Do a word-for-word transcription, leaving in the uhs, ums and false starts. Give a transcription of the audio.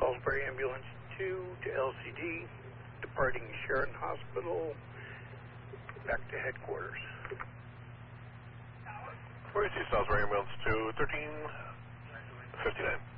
Salisbury Ambulance two to L C D, departing Sharon Hospital, back to headquarters. Where is he, Salisbury Ambulance two, thirteen fifty-nine.